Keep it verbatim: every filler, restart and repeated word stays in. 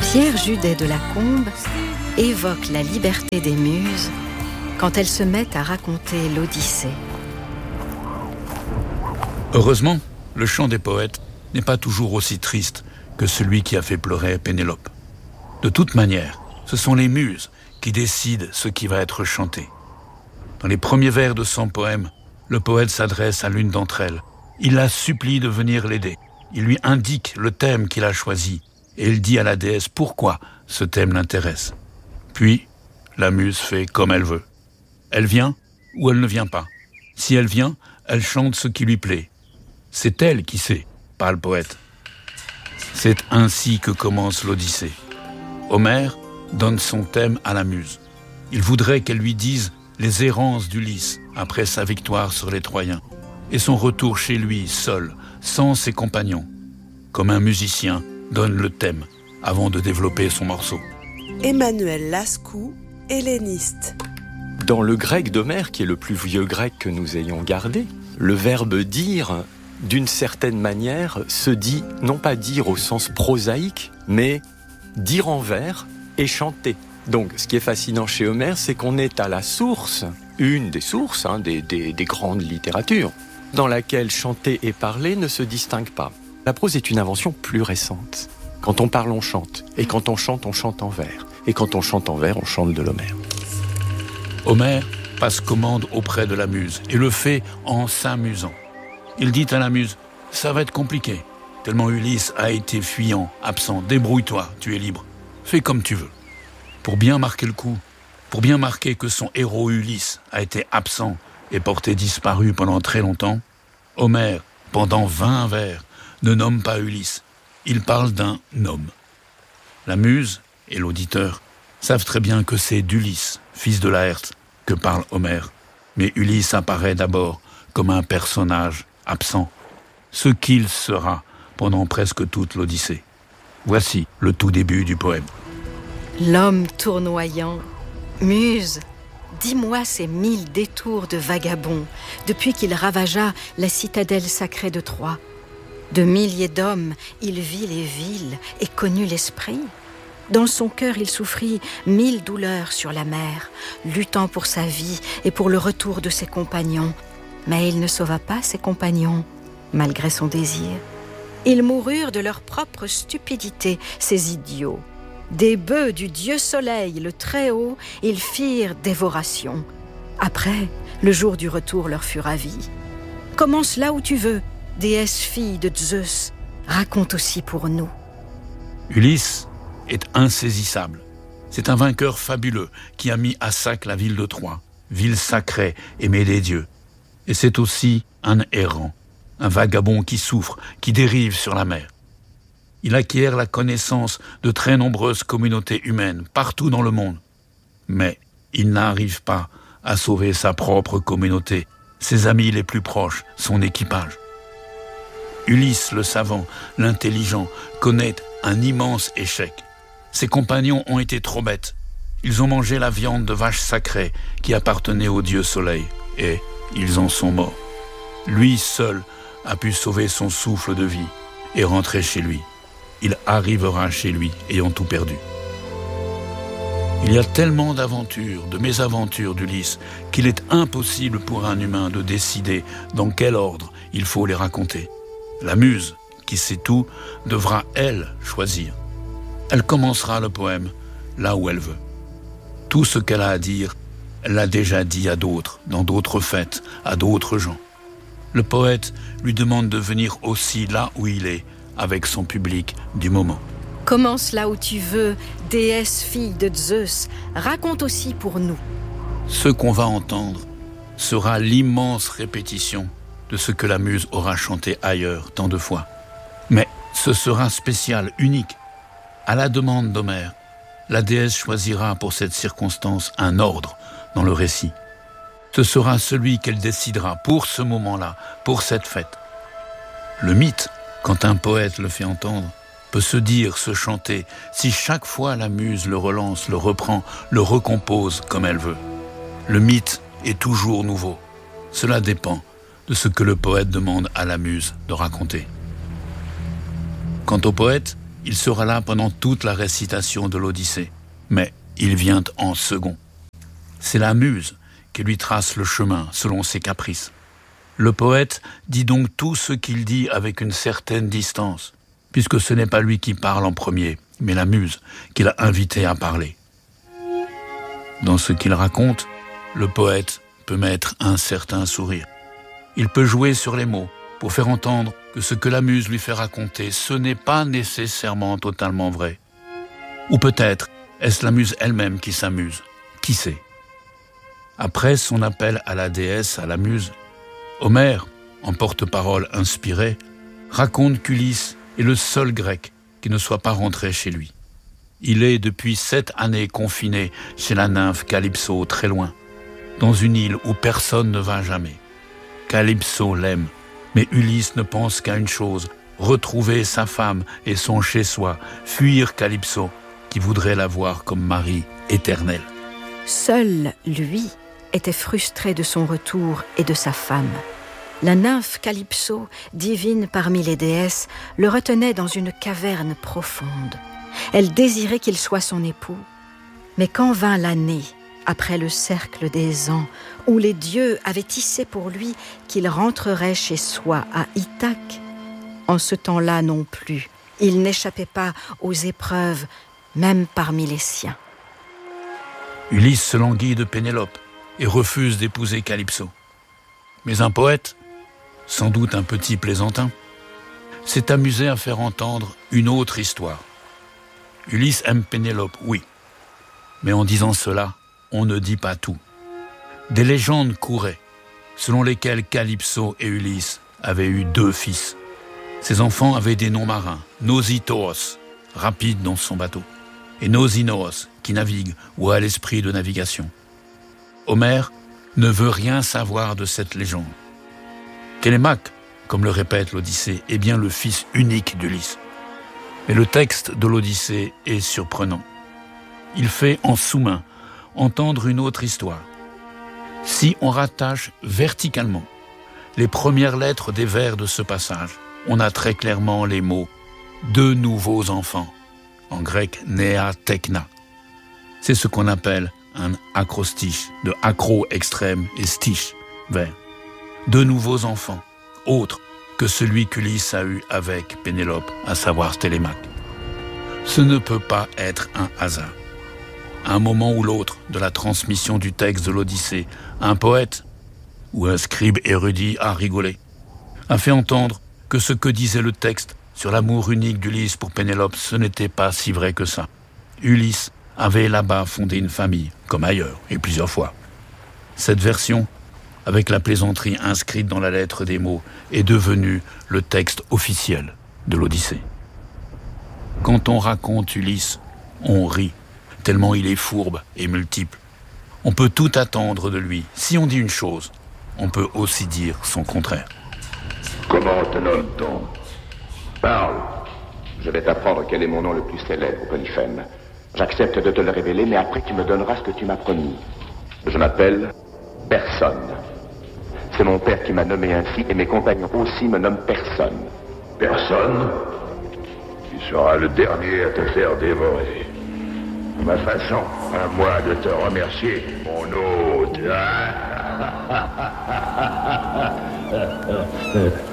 Pierre Judet de Lacombe évoque la liberté des muses quand elles se mettent à raconter l'Odyssée. Heureusement, le chant des poètes n'est pas toujours aussi triste que celui qui a fait pleurer Pénélope. De toute manière, ce sont les muses qui décident ce qui va être chanté. Dans les premiers vers de son poème, le poète s'adresse à l'une d'entre elles. Il la supplie de venir l'aider. Il lui indique le thème qu'il a choisi et il dit à la déesse pourquoi ce thème l'intéresse. Puis, la muse fait comme elle veut. Elle vient ou elle ne vient pas. Si elle vient, elle chante ce qui lui plaît. C'est elle qui sait, pas le poète. C'est ainsi que commence l'Odyssée. Homère donne son thème à la muse. Il voudrait qu'elle lui dise les errances d'Ulysse après sa victoire sur les Troyens et son retour chez lui seul, sans ses compagnons, comme un musicien donne le thème avant de développer son morceau. Emmanuel Lascou, helléniste. Dans le grec d'Homère, qui est le plus vieux grec que nous ayons gardé, le verbe « dire », d'une certaine manière, se dit, non pas dire au sens prosaïque, mais dire en vers et chanter. Donc, ce qui est fascinant chez Homère, c'est qu'on est à la source, une des sources hein, des, des, des grandes littératures, dans laquelle chanter et parler ne se distinguent pas. La prose est une invention plus récente. Quand on parle, on chante. Et quand on chante, on chante en vers. Et quand on chante en vers, on chante de l'Homère. Homère passe commande auprès de la muse et le fait en s'amusant. Il dit à la muse « Ça va être compliqué, tellement Ulysse a été fuyant, absent. Débrouille-toi, tu es libre. Fais comme tu veux. » Pour bien marquer le coup, pour bien marquer que son héros Ulysse a été absent et porté disparu pendant très longtemps, Homère, pendant vingt vers, ne nomme pas Ulysse. Il parle d'un homme. La muse et l'auditeur savent très bien que c'est d'Ulysse, fils de Laërte, que parle Homère. Mais Ulysse apparaît d'abord comme un personnage absent, ce qu'il sera pendant presque toute l'Odyssée. Voici le tout début du poème. L'homme tournoyant, muse, dis-moi ces mille détours de vagabond depuis qu'il ravagea la citadelle sacrée de Troie. De milliers d'hommes, il vit les villes et connut l'esprit. Dans son cœur, il souffrit mille douleurs sur la mer, luttant pour sa vie et pour le retour de ses compagnons. Mais il ne sauva pas ses compagnons, malgré son désir. Ils moururent de leur propre stupidité, ces idiots. Des bœufs du dieu soleil, le Très-Haut, ils firent dévoration. Après, le jour du retour leur fut ravi. Commence là où tu veux, déesse fille de Zeus, raconte aussi pour nous. Ulysse est insaisissable. C'est un vainqueur fabuleux qui a mis à sac la ville de Troie, ville sacrée, aimée des dieux. Et c'est aussi un errant, un vagabond qui souffre, qui dérive sur la mer. Il acquiert la connaissance de très nombreuses communautés humaines partout dans le monde. Mais il n'arrive pas à sauver sa propre communauté, ses amis les plus proches, son équipage. Ulysse, le savant, l'intelligent, connaît un immense échec. Ses compagnons ont été trop bêtes. Ils ont mangé la viande de vache sacrée qui appartenait au dieu soleil, et ils en sont morts. Lui seul a pu sauver son souffle de vie et rentrer chez lui. Il arrivera chez lui ayant tout perdu. Il y a tellement d'aventures, de mésaventures d'Ulysse qu'il est impossible pour un humain de décider dans quel ordre il faut les raconter. La muse, qui sait tout, devra, elle, choisir. Elle commencera le poème là où elle veut. Tout ce qu'elle a à dire, elle l'a déjà dit à d'autres, dans d'autres fêtes, à d'autres gens. Le poète lui demande de venir aussi là où il est, avec son public du moment. Commence là où tu veux, déesse fille de Zeus, raconte aussi pour nous. Ce qu'on va entendre sera l'immense répétition de ce que la muse aura chanté ailleurs tant de fois. Mais ce sera spécial, unique. À la demande d'Homère, la déesse choisira pour cette circonstance un ordre dans le récit. Ce sera celui qu'elle décidera pour ce moment-là, pour cette fête. Le mythe, quand un poète le fait entendre, peut se dire, se chanter, si chaque fois la muse le relance, le reprend, le recompose comme elle veut. Le mythe est toujours nouveau. Cela dépend de ce que le poète demande à la muse de raconter. Quant au poète, Il sera là pendant toute la récitation de l'Odyssée, mais il vient en second. C'est la muse qui lui trace le chemin selon ses caprices. Le poète dit donc tout ce qu'il dit avec une certaine distance, puisque ce n'est pas lui qui parle en premier, mais la muse qui l'a invité à parler. Dans ce qu'il raconte, le poète peut mettre un certain sourire. Il peut jouer sur les mots pour faire entendre que ce que la muse lui fait raconter, ce n'est pas nécessairement totalement vrai. Ou peut-être est-ce la muse elle-même qui s'amuse, qui sait. Après son appel à la déesse, à la muse, Homère, en porte-parole inspiré, raconte qu'Ulysse est le seul grec qui ne soit pas rentré chez lui. Il est depuis sept années confiné chez la nymphe Calypso, très loin, dans une île où personne ne va jamais. Calypso l'aime, mais Ulysse ne pense qu'à une chose, retrouver sa femme et son chez-soi, fuir Calypso, qui voudrait la voir comme mari éternel. Seul, lui, était frustré de son retour et de sa femme. La nymphe Calypso, divine parmi les déesses, le retenait dans une caverne profonde. Elle désirait qu'il soit son époux. Mais quand vint l'année, après le cercle des ans, où les dieux avaient tissé pour lui qu'il rentrerait chez soi à Ithaque, en ce temps-là non plus, il n'échappait pas aux épreuves, même parmi les siens. Ulysse se languit de Pénélope et refuse d'épouser Calypso. Mais un poète, sans doute un petit plaisantin, s'est amusé à faire entendre une autre histoire. Ulysse aime Pénélope, oui, mais en disant cela, on ne dit pas tout. Des légendes couraient, selon lesquelles Calypso et Ulysse avaient eu deux fils. Ces enfants avaient des noms marins, Nausithoos, rapide dans son bateau, et Nausinoos, qui navigue ou a l'esprit de navigation. Homère ne veut rien savoir de cette légende. Télémaque, comme le répète l'Odyssée, est bien le fils unique d'Ulysse. Mais le texte de l'Odyssée est surprenant. Il fait en sous-main entendre une autre histoire. Si on rattache verticalement les premières lettres des vers de ce passage, on a très clairement les mots « deux nouveaux enfants », en grec « nea tekna ». C'est ce qu'on appelle un acrostiche, de acro extrême et stiche, vers. Deux nouveaux enfants, autres que celui qu'Ulysse a eu avec Pénélope, à savoir Télémaque. Ce ne peut pas être un hasard. À un moment ou l'autre de la transmission du texte de l'Odyssée, un poète ou un scribe érudit a rigolé, a fait entendre que ce que disait le texte sur l'amour unique d'Ulysse pour Pénélope, ce n'était pas si vrai que ça. Ulysse avait là-bas fondé une famille, comme ailleurs, et plusieurs fois. Cette version, avec la plaisanterie inscrite dans la lettre des mots, est devenue le texte officiel de l'Odyssée. Quand on raconte Ulysse, on rit, tellement il est fourbe et multiple. On peut tout attendre de lui. Si on dit une chose, on peut aussi dire son contraire. Comment te nomme-t-on ? Parle. Je vais t'apprendre quel est mon nom le plus célèbre, Polyphème. J'accepte de te le révéler, mais après tu me donneras ce que tu m'as promis. Je m'appelle Personne. C'est mon père qui m'a nommé ainsi, et mes compagnons aussi me nomment Personne. Personne ? Tu seras le dernier à te faire dévorer. Ma façon, à moi de te remercier, mon hôte.